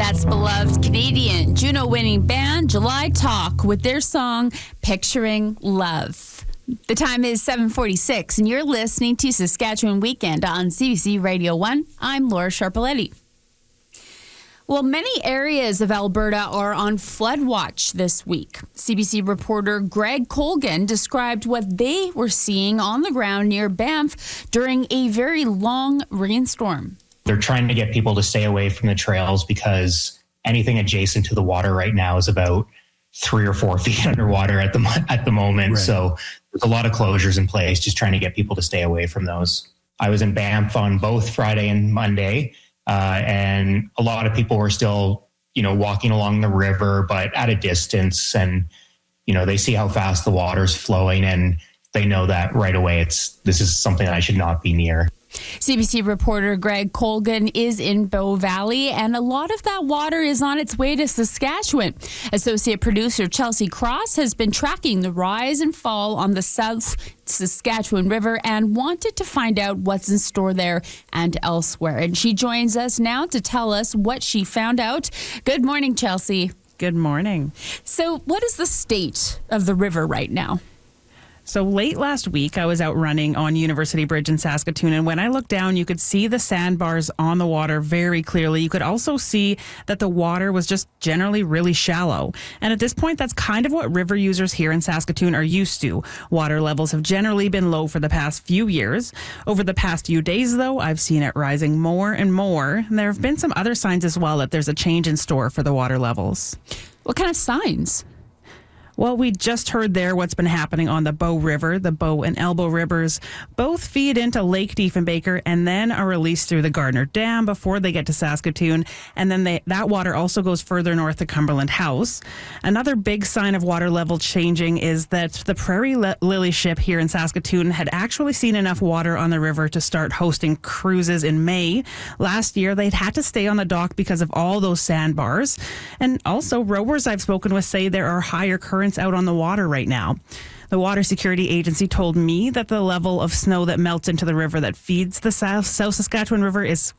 That's beloved Canadian Juno-winning band July Talk with their song Picturing Love. The time is 7:46, and you're listening to Saskatchewan Weekend on CBC Radio 1. I'm Laura Sharpaletti. Well, many areas of Alberta are on flood watch this week. CBC reporter Greg Colgan described what they were seeing on the ground near Banff during a very long rainstorm. They're trying to get people to stay away from the trails because anything adjacent to the water right now is about 3 or 4 feet underwater at the moment. Right. So there's a lot of closures in place, just trying to get people to stay away from those. I was in Banff on both Friday and Monday, and a lot of people were still, walking along the river, but at a distance. And, they see how fast the water's flowing, and they know that right away this is something that I should not be near. CBC reporter Greg Colgan is in Bow Valley, and a lot of that water is on its way to Saskatchewan. Associate producer Chelsea Cross has been tracking the rise and fall on the South Saskatchewan River and wanted to find out what's in store there and elsewhere. And she joins us now to tell us what she found out. Good morning, Chelsea. Good morning. So what is the state of the river right now? So late last week, I was out running on University Bridge in Saskatoon, and when I looked down, you could see the sandbars on the water very clearly. You could also see that the water was just generally really shallow. And at this point, that's kind of what river users here in Saskatoon are used to. Water levels have generally been low for the past few years. Over the past few days, though, I've seen it rising more and more. And there have been some other signs as well that there's a change in store for the water levels. What kind of signs? Well, we just heard there what's been happening on the Bow River. The Bow and Elbow Rivers both feed into Lake Diefenbaker and then are released through the Gardner Dam before they get to Saskatoon. And then that water also goes further north to Cumberland House. Another big sign of water level changing is that the Prairie Lily ship here in Saskatoon had actually seen enough water on the river to start hosting cruises in May. Last year, they'd had to stay on the dock because of all those sandbars. And also, rowers I've spoken with say there are higher currents out on the water right now. The Water Security Agency told me that the level of snow that melts into the river that feeds the South Saskatchewan River is